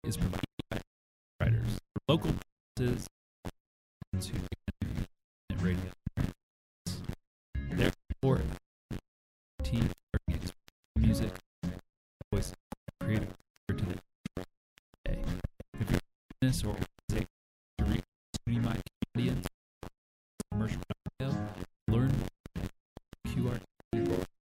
is provided by writers, local businesses, to radio. Therefore, team music, voice, creative to the day. If you're a business or organization to reach my audience, commercial